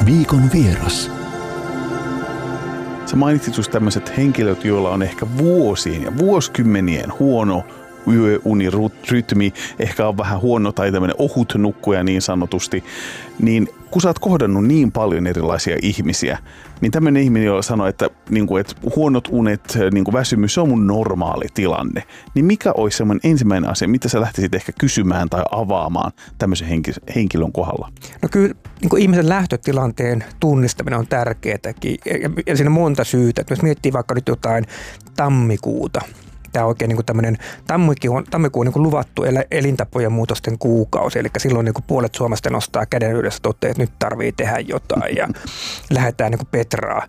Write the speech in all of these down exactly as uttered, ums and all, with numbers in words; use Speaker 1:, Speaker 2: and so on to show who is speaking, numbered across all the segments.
Speaker 1: Viikon vieras.
Speaker 2: Sä mainitsit just tämmöiset henkilöt, joilla on ehkä vuosien ja vuosikymmenien huono yöunirytmi, ehkä on vähän huono tai tämmöinen ohut nukkuja niin sanotusti, niin kun sä oot kohdannut niin paljon erilaisia ihmisiä, niin tämmöinen ihminen, jolla sanoo, että, niin kuin, että huonot unet, niin kuin väsymys, se on mun normaali tilanne, niin mikä olisi semmoinen ensimmäinen asia, mitä sä lähtisit ehkä kysymään tai avaamaan tämmöisen henkilön kohdalla?
Speaker 3: No kyllä niin kuin ihmisen lähtötilanteen tunnistaminen on tärkeätäkin ja, ja siinä on monta syytä. Että jos miettii vaikka nyt jotain tammikuuta, tämä on oikein niin kuin tämmöinen tammikuu on, tammikuu on niin kuin luvattu elintapojen muutosten kuukausi, eli silloin niin kuin puolet Suomesta nostaa käden yhdessä toteaa, että nyt tarvii tehdä jotain ja lähdetään niin kuin petraa.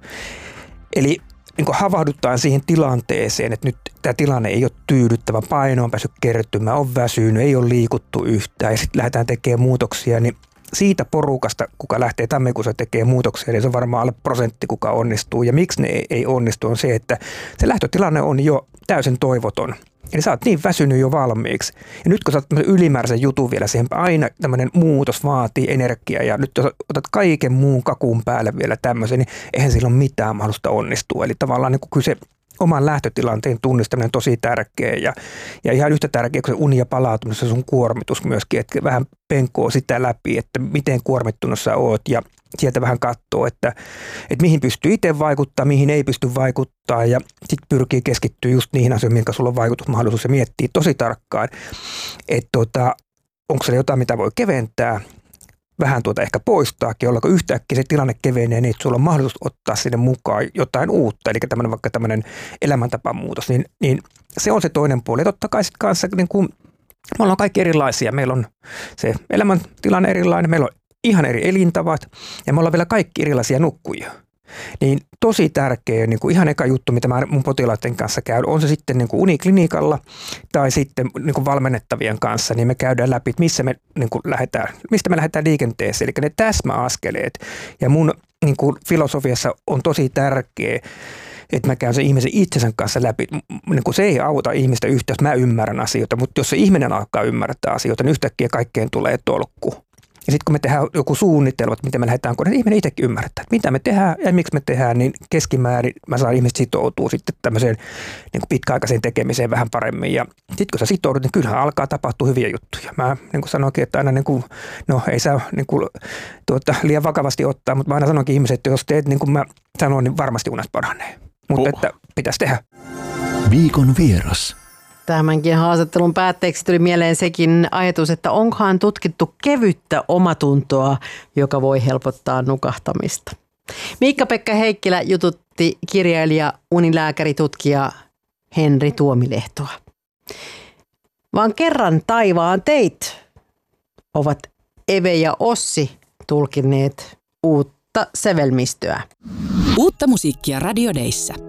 Speaker 3: Eli niin kuin havahdutaan siihen tilanteeseen, että nyt tämä tilanne ei ole tyydyttävä, paino on päässyt kertymään, on väsynyt, ei ole liikuttu yhtään ja sitten lähdetään tekemään muutoksia, niin siitä porukasta, kuka lähtee tammikuussa tekemään muutoksia, niin se on varmaan alle prosentti, kuka onnistuu. Ja miksi ne ei onnistu, on se, että se lähtötilanne on jo täysin toivoton. Eli sä oot niin väsynyt jo valmiiksi. Ja nyt kun sä oot ylimääräisen jutun vielä siihen, aina tämmöinen muutos vaatii energiaa. Ja nyt jos otat kaiken muun kakun päälle vielä tämmöisen, niin eihän sillä ole mitään mahdollista onnistua. Eli tavallaan niin kuin se oman lähtötilanteen tunnistaminen on tosi tärkeä ja, ja ihan yhtä tärkeä kuin se uni ja palautuminen, se on kuormitus myöskin, että vähän penkoo sitä läpi, että miten kuormittunut sä oot ja sieltä vähän katsoo, että, että mihin pystyy itse vaikuttaa, mihin ei pysty vaikuttaa ja sitten pyrkii keskittyä just niihin asioihin, minkä sulla on vaikutusmahdollisuus ja miettii tosi tarkkaan, että tota, onko se jotain, mitä voi keventää, vähän tuota ehkä poistaakin, jolloin yhtäkkiä se tilanne kevenee niin, että sulla on mahdollisuus ottaa sinne mukaan jotain uutta, eli tämmöinen vaikka tämmöinen elämäntapamuutos, niin, niin se on se toinen puoli. Ja totta kai sitten kanssa, niin kuin, me ollaan kaikki erilaisia, meillä on se elämäntilanne erilainen, meillä on ihan eri elintavat ja me ollaan vielä kaikki erilaisia nukkujia. Niin tosi tärkeä, niin kuin ihan eka juttu, mitä mä mun potilaiden kanssa käyn, on se sitten niin kuin uniklinikalla tai sitten niin kuin valmennettavien kanssa, niin me käydään läpi, että missä me niin kuin lähdetään, mistä me lähdetään liikenteeseen, eli ne täsmäaskeleet. Ja mun niin kuin filosofiassa on tosi tärkeä, että mä käyn sen ihmisen itsensä kanssa läpi. Niin kuin se ei auta ihmistä yhtä, jos mä ymmärrän asioita, mutta jos se ihminen alkaa ymmärtää asioita, niin yhtäkkiä kaikkeen tulee tolkku. Ja sitten kun me tehdään joku suunnitelma, että miten me lähdetään, kun ihminen itsekin ymmärtää, että mitä me tehdään ja miksi me tehdään, niin keskimäärin mä saan ihmiset sitoutua sitten tämmöiseen niin kuin pitkäaikaiseen tekemiseen vähän paremmin. Ja sitten kun sä sitoudut, niin kyllähän alkaa tapahtua hyviä juttuja. Mä niin kuin sanoinkin, että aina niin kuin, no ei saa niin kuin, tuota, liian vakavasti ottaa, mutta mä aina sanonkin ihmiset, että jos teet niin kuin mä sanoin, niin varmasti unes paranee. Mutta oh. että pitäisi tehdä.
Speaker 1: Viikon vieras.
Speaker 4: Tämänkin haastattelun päätteeksi tuli mieleen sekin ajatus, että onkohan tutkittu kevyttä omatuntoa, joka voi helpottaa nukahtamista. Miikka-Pekka Heikkilä jututti kirjailija, unilääkäritutkija Henri Tuomilehtoa. Vaan kerran taivaan teit ovat Eve ja Ossi tulkineet uutta sävelmistöä.
Speaker 5: Uutta musiikkia Radio Dayssä.